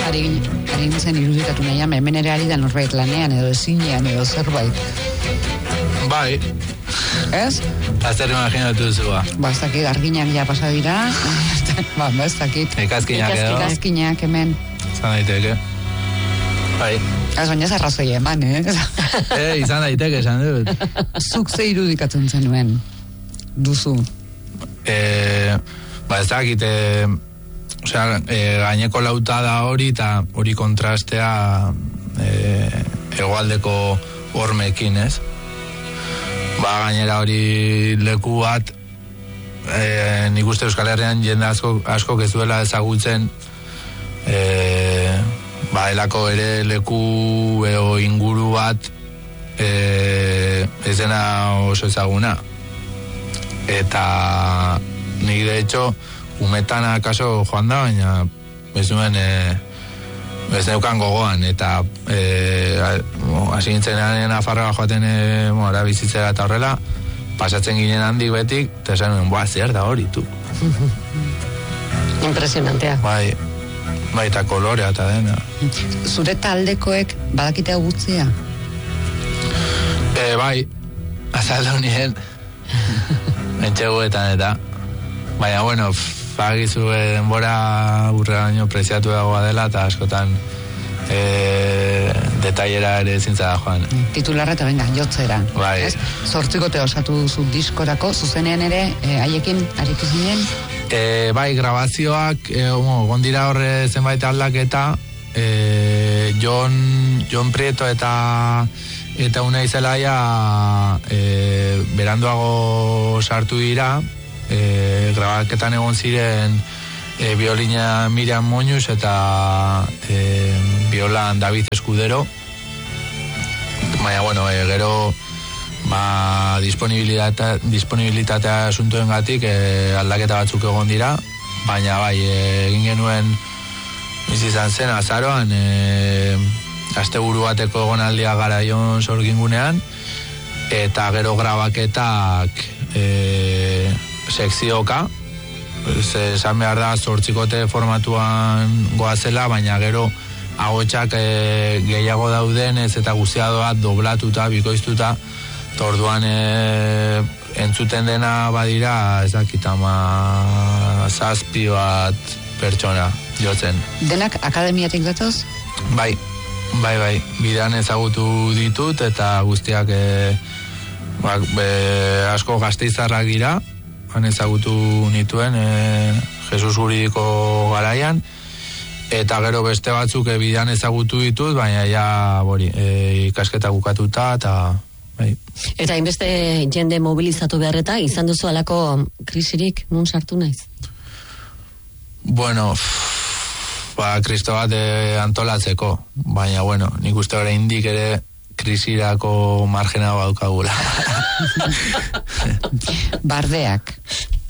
Ari nintzen irudikatu nahian, hemen ere ari da norbait lanean edo ezinean edo zerbait. Bai. Ez? Zer imaginatu duzu, ba? Ez dakit, arginak ja pasa dira. Ez dakit. Ikazkinak edo? Ikazkinak hemen. Zan daiteke. Bai. Ez baina ez arrazoi eman, Izan daiteke, esan dut. Zuk ze irudikatzen zenuen duzu? Ez dakit, gaineko lautada hori eta hori kontrastea hegoaldeko hormekin, ez? Gainera hori leku bat nik uste Euskal Herrian jende asko ez duela ezagutzen elako ere leku edo inguru bat ez dena oso ezaguna eta nik de hecho umetan akaso joan da, baina ez duen ez neukan gogoan eta hasi nintzenean Nafarroa joaten bizitzera eta horrela pasatzen ginen handik betik eta esan nuen, zer da hori tu impresionantea bai eta kolorea eta dena zure taldekoek badakite gutzia? Bai azaldu nien entxeguetan eta baina bueno bagizu denbora urrea baino preziatu dagoa dela eta askotan detailera ere zintza da joan. Titularra eta venga, jotzera. Bai. 8 osatu duzu diskorako, zuzenean ere, haiekin aritu zinen? Bai, grabazioak, gondira horre zenbait aldaketa, Jon Prieto eta Unai Zelaia beranduago sartu dira, grabaketan egon ziren biolina Miriam Moñuz eta biolan David Escudero baina bueno, gero disponibilitatea asuntuen gatik aldaketa batzuk egon dira baina bai, egin genuen izan zen azaroan asteburu bateko egonaldia Garaion sorgingunean eta gero grabaketak sekzioka esan behar da 8 formatuan goazela, baina gero agotxak gehiago daudenez eta guztia doa doblatuta, bikoiztuta eta orduan entzuten dena badira ez dakit 7 bat pertsona jotzen. Denak akademiatik datoz? Bai, bidean ezagutu ditut eta guztiak asko Gasteiztarrak dira han ezagutu nituen Jesus Juridiko garaian eta gero beste batzuk bidean ezagutu ditut baina ja ikasketa bukatuta eta bai. Eta hainbeste jende mobilizatu beharreta izan duzu alako krisirik nun sartu naiz? Bueno kristo bat antolatzeko baina nik uste oraindik ere krisirako margena baukagula. Bardeak.